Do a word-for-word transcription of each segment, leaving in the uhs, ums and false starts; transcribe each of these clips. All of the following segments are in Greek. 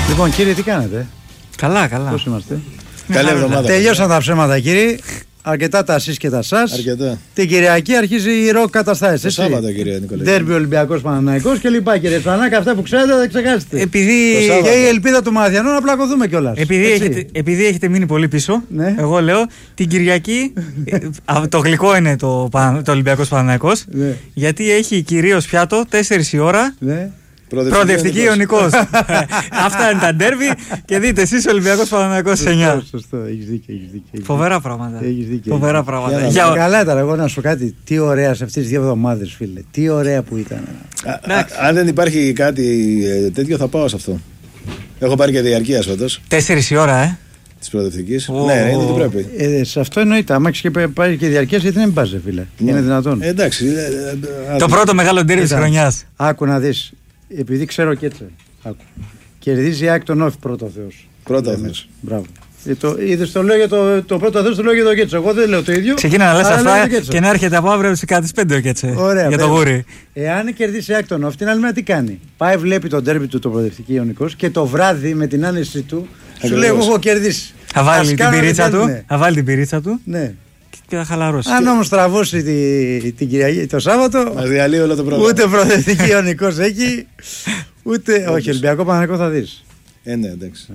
Λοιπόν, κύριε, τι κάνετε? Καλά, καλά. Πώς είμαστε? Καλή εβδομάδα. Τελειώσαν τα ψέματα, κύριε. Αρκετά τα εσείς και τα σας. Αρκετά. Την Κυριακή αρχίζει η ροκ καταστάσεις. Το Σάββατο, κύριε Νικολάκη. Ντέρμπι Ολυμπιακός Παναθηναϊκός και λοιπά, κύριε Τσανάκα. Αυτά που ξέρετε δεν ξεχάσετε. Επειδή... Και η ελπίδα του Μαραθιανού να πλακωθούμε κιόλας. Επειδή έχετε, επειδή έχετε μείνει πολύ πίσω, ναι. Εγώ λέω την Κυριακή. Το γλυκό είναι το, το Ολυμπιακός Παναθηναϊκός. Ναι. Γιατί έχει κυρίως πιάτο τέσσερις η ώρα. Ναι. Προοδευτική Ιωνικός. Αυτά είναι τα ντέρβι και δείτε εσείς Ολυμπιακός Παναθηναϊκός εννιά. Σωστό, έχεις δίκιο, έχεις δίκιο. Φοβερά πράγματα. Έχεις δίκιο. Φοβερά πράγματα. Για... Για... Καλά ήταν, εγώ να σου πω κάτι. Τι ωραία σε αυτές τις δύο εβδομάδες, φίλε. Τι ωραία που ήταν. Α, α, αν δεν υπάρχει κάτι ε, τέτοιο, θα πάω σε αυτό. Έχω πάρει και διαρκεία φέτος. Τέσσερις η ώρα, ε. Τη προοδευτική. Oh. Ναι, είναι ότι πρέπει. Ε, σε αυτό εννοείται. Άμα και πάρει και διαρκεία, γιατί δεν πας, φίλε. Ναι. Είναι δυνατόν. Ε, εντάξει. Ε, ε, το πρώτο μεγάλο ντέρβι της χρονιάς. Άκου να δεις. Επειδή ξέρω και έτσι. Άκου. Κερδίζει η ΑΕΚ τον Όφη πρώτο Θεός. Πρώτο Θεός. Μπράβο. Το, είδες, το λέω για το, το πρώτο Θεός, το λέω για το Κέτσο. Εγώ δεν λέω το ίδιο. Ξεκίνα να λες αυτά και να έρχεται από αύριο στις κάτι πέντε ο Κέτσο. Ωραία, για το γούρι. Εάν κερδίσει η ΑΕΚ τον Όφη, την άλλη μέρα τι κάνει? Πάει, βλέπει τον ντέρμπι του το προοδευτική Ιωνικός και το βράδυ με την άνεση του σου λέει: εγώ έχω κερδίσει. Θα βάλει την πυρίτσα του. Θα βάλει την πυρίτσα του. Ναι. Και θα χαλαρώσει. Αν όμως τραβώσει τη, την Κυριακή το Σάββατο. Μας διαλύει όλο το πρόγραμμα. Ούτε προοδευτική Ιωνικός έχει. Ούτε. Όχι, Ολυμπιακό Παναθηναϊκό θα δεις. Ε, ναι, εντάξει.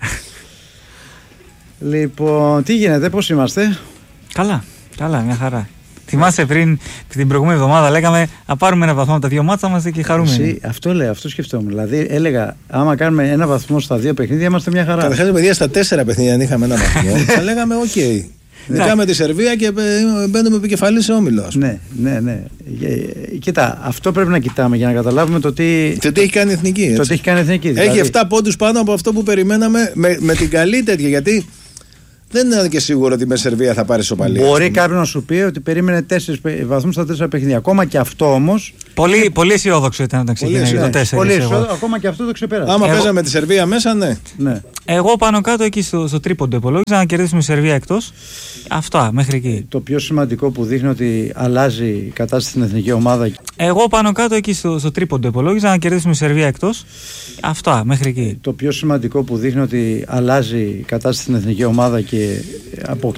Λοιπόν, τι γίνεται, πώς είμαστε? Καλά, καλά, μια χαρά. Θυμάσαι πριν την προηγούμενη εβδομάδα λέγαμε να πάρουμε ένα βαθμό από τα δύο μάτσα μας και χαρούμενοι. Εσύ, αυτό λέω, αυτό σκεφτόμουν. Δηλαδή έλεγα, άμα κάνουμε ένα βαθμό στα δύο παιχνίδια, είμαστε μια χαρά. Καταρχάς, παιδιά, στα τέσσερα παιχνίδια αν είχαμε ένα βαθμό, θα λέγαμε οκ. Okay. Νικάμε τη Σερβία και μπαίνουμε επικεφαλής σε όμιλο. Ναι, ναι, ναι. Κοίτα, αυτό πρέπει να κοιτάμε για να καταλάβουμε το τι, το τι έχει κάνει η εθνική. Το τι έχει κάνει η εθνική. Έχει δηλαδή... επτά πόντους πάνω από αυτό που περιμέναμε με, με την καλή τέτοια. Γιατί δεν είναι και σίγουρο ότι με Σερβία θα πάρει σοπαλία. Μπορεί κάποιο να σου πει ότι περίμενε τέσσερις βαθμούς στα τέσσερα παιχνίδια. Ακόμα και αυτό όμως. Πολύ, πολύ αισιόδοξο ήταν όταν ξεκίνησε το τέσσερα. Πολύ αισιόδοξο, ακόμα και αυτό το ξεπέρασε. Άμα Εγώ... παίζαμε τη Σερβία μέσα, ναι. ναι. Εγώ πάνω κάτω εκεί στο, στο τρίποντο υπολόγιζα να κερδίσουμε Σερβία εκτός. Αυτό, μέχρι εκεί. Το πιο σημαντικό που δείχνει ότι αλλάζει η κατάσταση στην εθνική ομάδα. Εγώ πάνω κάτω εκεί στο, στο τρίποντο υπολόγιζα να κερδίσουμε Σερβία εκτός. Αυτό, μέχρι εκεί. Το πιο σημαντικό που δείχνει ότι αλλάζει η κατάσταση στην εθνική ομάδα και